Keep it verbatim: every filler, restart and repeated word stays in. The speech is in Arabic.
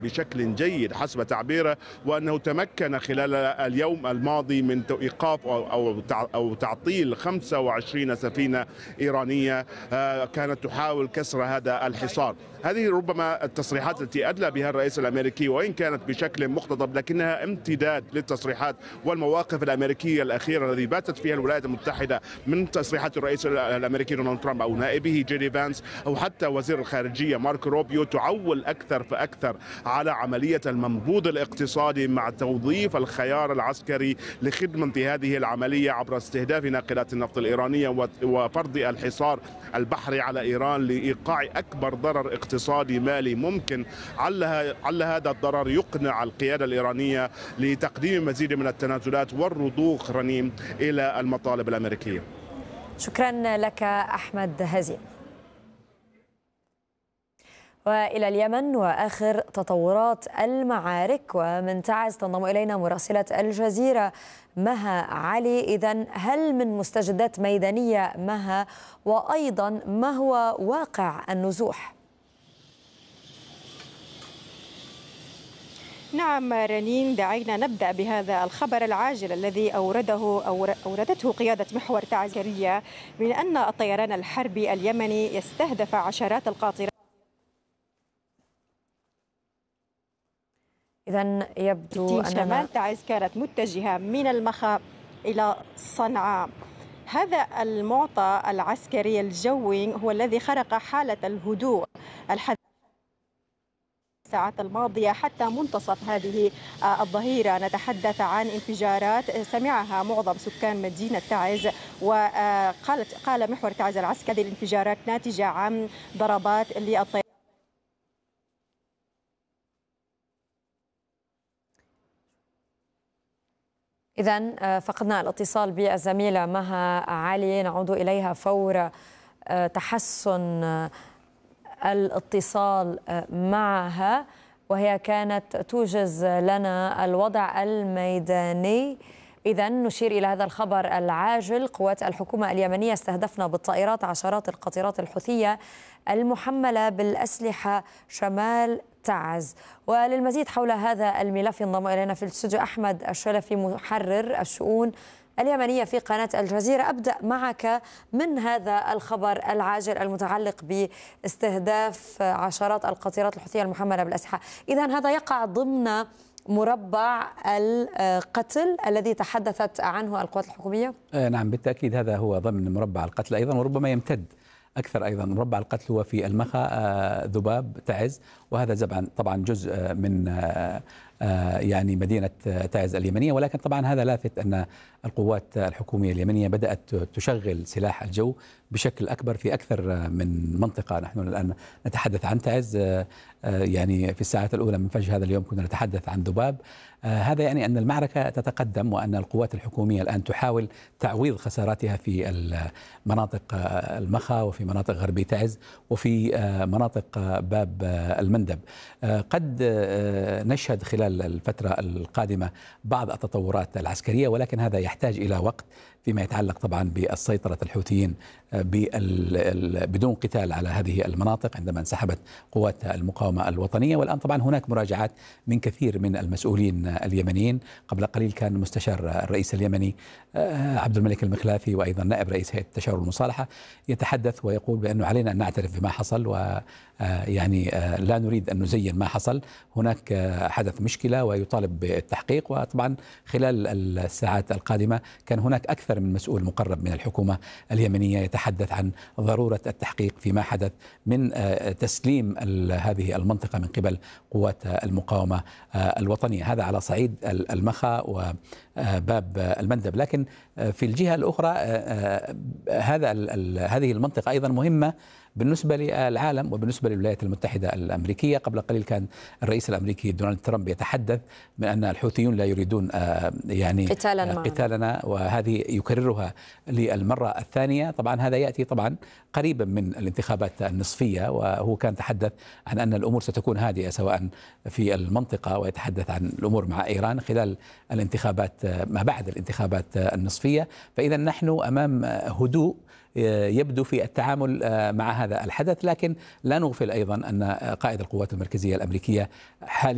بشكل جيد حسب تعبيره، وأنه تمكن خلال اليوم الماضي من إيقاف أو أو تعطيل خمسة وعشرين سفينة إيرانية كانت تحاول كسر هذا الحصار. هذه ربما التصريحات التي أدلى بها الرئيس الأمريكي، وإن كانت بشكل مقتضب لكنها امتداد للتصريحات والمواقف الأمريكية الأخيرة التي باتت فيها الولايات المتحدة، من تصريحات الرئيس الأمريكي دونالد ترامب أو نائبه جيدي فانس أو حتى وزير الخارجية ماركو روبيو، تعول أكثر فأكثر على عملية المنبوذ الاقتصادي مع توظيف الخيار العسكري لخدمة هذه العملية عبر استهداف ناقلات النفط الإيرانية وفرض الحصار البحري على إيران لإيقاع أكبر ضرر اقتصادي مالي ممكن. عل هذا الضرر يقنع القيادة الإيرانية لتقديم مزيد من التنازلات والرضوخ رنيم إلى المطالب الأمريكية. شكرا لك أحمد هزيم. وإلى اليمن وآخر تطورات المعارك، ومن تعز تنضم إلينا مراسلة الجزيرة مها علي. إذن هل من مستجدات ميدانية مها، وأيضا ما هو واقع النزوح؟ نعم رنين، دعينا نبدأ بهذا الخبر العاجل الذي أورده أوردته قيادة محور تعز عسكرية من أن الطيران الحربي اليمني يستهدف عشرات القاطرات. إذن يبدو أن شمال تعز كانت متجهة من المخا إلى صنعاء. هذا المعطى العسكري الجوي هو الذي خرق حالة الهدوء الحذر الساعات الماضية حتى منتصف هذه الظهيرة. نتحدث عن انفجارات سمعها معظم سكان مدينة تعز، وقالت قال محور تعز العسكري هذه الانفجارات ناتجة عن ضربات للطيران. إذن فقدنا الاتصال بالزميلة مها علي، نعود إليها فور تحسن الاتصال معها، وهي كانت توجز لنا الوضع الميداني. إذن نشير إلى هذا الخبر العاجل: قوات الحكومة اليمنية استهدفنا بالطائرات عشرات القاطرات الحوثية المحملة بالأسلحة شمال تعز. وللمزيد حول هذا الملف ينضم إلينا في الاستوديو أحمد الشلفي محرر الشؤون اليمنية في قناة الجزيرة. أبدأ معك من هذا الخبر العاجل المتعلق باستهداف عشرات القاطرات الحوثية المحملة بالأسلحة. إذن هذا يقع ضمن مربع القتل الذي تحدثت عنه القوات الحكومية؟ نعم بالتأكيد، هذا هو ضمن مربع القتل أيضا، وربما يمتد أكثر. أيضا مربع القتل هو في المخا ذباب تعز، وهذا طبعا جزء من يعني مدينة تعز اليمنية، ولكن طبعا هذا لافت أن القوات الحكومية اليمنية بدأت تشغل سلاح الجو بشكل أكبر في أكثر من منطقة. نحن الآن نتحدث عن تعز، يعني في الساعات الأولى من فجر هذا اليوم كنا نتحدث عن ذباب. هذا يعني أن المعركة تتقدم، وأن القوات الحكومية الآن تحاول تعويض خساراتها في مناطق المخا وفي مناطق غربي تعز وفي مناطق باب المندب. قد نشهد خلال الفترة القادمة بعض التطورات العسكرية، ولكن هذا يحتاج إلى وقت فيما يتعلق طبعا بالسيطرة الحوثيين بدون قتال على هذه المناطق عندما انسحبت قوات المقاومة الوطنية. والآن طبعا هناك مراجعات من كثير من المسؤولين اليمنيين. قبل قليل كان مستشار الرئيس اليمني عبد الملك المخلافي وأيضا نائب رئيس هيئة التشاور والمصالحة يتحدث ويقول بأنه علينا أن نعترف بما حصل، ويعني لا نريد أن نزين ما حصل. هناك حدث مشكلة ويطالب بالتحقيق. وطبعا خلال الساعات القادمة كان هناك أكثر من مسؤول مقرب من الحكومة اليمنية يتحدث عن ضرورة التحقيق فيما حدث من تسليم هذه المنطقة من قبل قوات المقاومة الوطنية. هذا على صعيد المخا وباب المندب. لكن في الجهة الأخرى هذا هذه المنطقة أيضا مهمة بالنسبة للعالم وبالنسبة للولايات المتحدة الأمريكية. قبل قليل كان الرئيس الأمريكي دونالد ترامب يتحدث من أن الحوثيون لا يريدون يعني قتالنا, قتالنا وهذه يكررها للمرة الثانية. طبعا هذا يأتي طبعا قريبا من الانتخابات النصفية، وهو كان تحدث عن أن الأمور ستكون هادئة سواء في المنطقة، ويتحدث عن الأمور مع إيران خلال الانتخابات ما بعد الانتخابات النصفية. فإذا نحن أمام هدوء يبدو في التعامل مع هذا الحدث، لكن لا نغفل أيضا أن قائد القوات المركزية الأمريكية حاليا